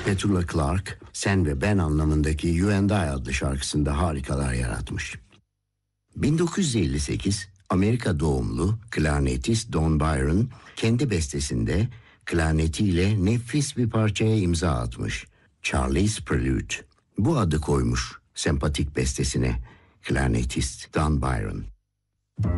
Petula Clark, Sen ve Ben anlamındaki You and I adlı şarkısında harikalar yaratmış. 1958, Amerika doğumlu klarnetist Don Byron kendi bestesinde klarnetiyle nefis bir parçaya imza atmış. Charlie's Prelude. Bu adı koymuş sempatik bestesine klarnetist Don Byron.